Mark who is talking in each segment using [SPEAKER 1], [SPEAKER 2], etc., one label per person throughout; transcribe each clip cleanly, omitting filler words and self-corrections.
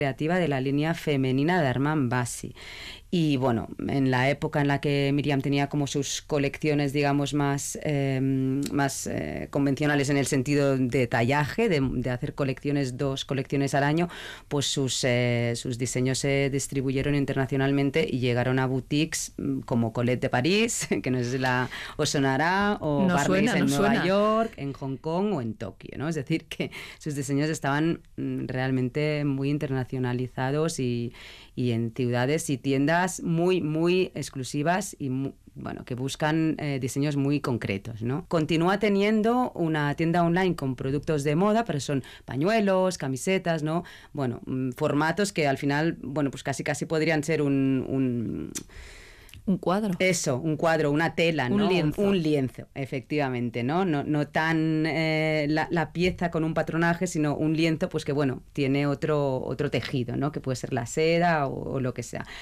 [SPEAKER 1] creativa de la línea femenina de Armand Bassi. Y bueno, en la época en la que Miriam tenía como sus colecciones, digamos, más convencionales en el sentido de tallaje, de hacer colecciones, 2 colecciones al año, pues sus diseños se distribuyeron internacionalmente y llegaron a boutiques como Colette de París, que no sé si os sonará, o Barneys en Nueva York, en Hong Kong o en Tokio, ¿no? Es decir, que sus diseños estaban realmente muy internacionalizados y en ciudades y tiendas muy, muy exclusivas y bueno, que buscan diseños muy concretos, ¿no? Continúa teniendo una tienda online con productos de moda, pero son pañuelos, camisetas, ¿no? Bueno, formatos que al final, bueno, pues casi podrían ser un
[SPEAKER 2] cuadro.
[SPEAKER 1] Eso, un cuadro, una tela, ¿no?
[SPEAKER 2] Un
[SPEAKER 1] lienzo, efectivamente, ¿no? No tan la pieza con un patronaje, sino un lienzo, pues que, bueno, tiene otro tejido, ¿no? Que puede ser la seda o lo que sea.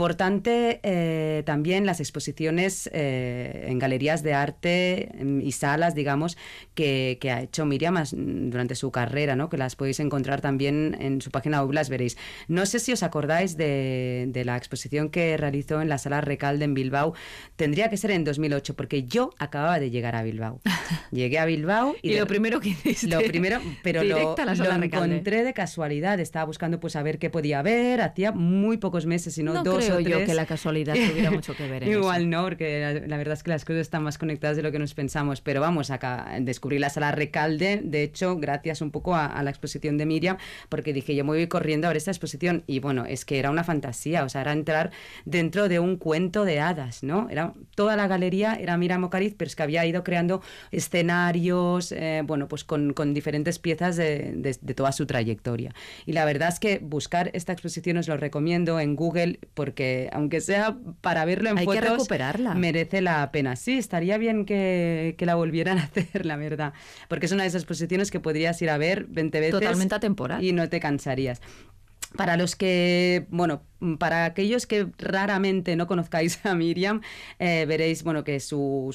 [SPEAKER 1] Importante también las exposiciones en galerías de arte y salas, digamos, que ha hecho Miriam durante su carrera, ¿no? Que las podéis encontrar también en su página web, las veréis. No sé si os acordáis de la exposición que realizó en la Sala Recalde en Bilbao. Tendría que ser en 2008, porque yo acababa de llegar a Bilbao. Llegué a Bilbao
[SPEAKER 2] y lo primero que hiciste,
[SPEAKER 1] pero lo encontré de casualidad. Estaba buscando pues a ver qué podía haber. Hacía muy pocos meses, sino 2 o 3.
[SPEAKER 2] No creo yo que la casualidad tuviera mucho que ver en
[SPEAKER 1] Igual
[SPEAKER 2] eso.
[SPEAKER 1] No, porque la verdad es que las cosas están más conectadas de lo que nos pensamos. Pero vamos, acá descubrí la Sala Recalde, de hecho, gracias un poco a la exposición de Miriam, porque dije, yo me voy corriendo a ver esta exposición. Y bueno, es que era una fantasía, o sea, era entrar dentro de un cuento de hadas, ¿no? Toda la galería era Miriam Ocariz, pero es que había ido creando escenarios, bueno, pues con diferentes piezas de toda su trayectoria. Y la verdad es que buscar esta exposición os lo recomiendo en Google, porque aunque sea para verlo en fotos,
[SPEAKER 2] hay que recuperarla.
[SPEAKER 1] Merece la pena. Sí, estaría bien que la volvieran a hacer, la verdad, porque es una de esas exposiciones que podrías ir a ver 20 veces.
[SPEAKER 2] Totalmente atemporal.
[SPEAKER 1] Y no te cansarías. Para los que, bueno, para aquellos que raramente no conozcáis a Miriam, veréis, bueno, que su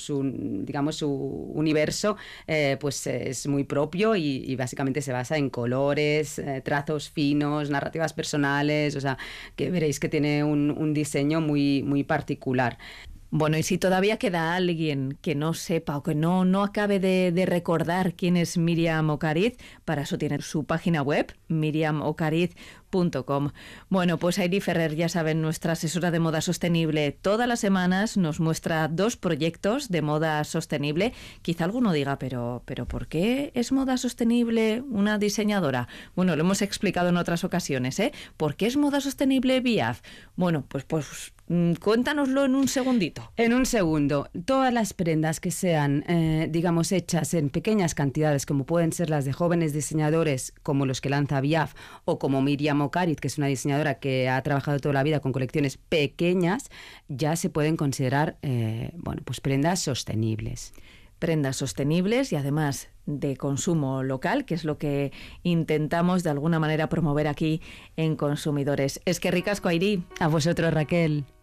[SPEAKER 1] universo pues es muy propio y básicamente se basa en colores, trazos finos, narrativas personales, o sea, que veréis que tiene un diseño muy, muy particular.
[SPEAKER 2] Bueno, y si todavía queda alguien que no sepa o que no acabe de recordar quién es Miriam Ocariz, para eso tiene su página web, miriamocariz.com. Bueno, pues Airi Ferrer, ya saben, nuestra asesora de moda sostenible, todas las semanas nos muestra 2 proyectos de moda sostenible. Quizá alguno diga, pero ¿por qué es moda sostenible una diseñadora? Bueno, lo hemos explicado en otras ocasiones, ¿eh? ¿Por qué es moda sostenible VIAF? Bueno, pues cuéntanoslo en un segundito.
[SPEAKER 1] En un segundo. Todas las prendas que sean, digamos, hechas en pequeñas cantidades, como pueden ser las de jóvenes diseñadores, como los que lanza VIAF, o como Miriam Ocariz, que es una diseñadora que ha trabajado toda la vida con colecciones pequeñas, ya se pueden considerar, bueno, pues prendas sostenibles.
[SPEAKER 2] Prendas sostenibles y además de consumo local, que es lo que intentamos de alguna manera promover aquí en Consumidores. Es que ricasco, Airi.
[SPEAKER 1] A vosotros, Raquel.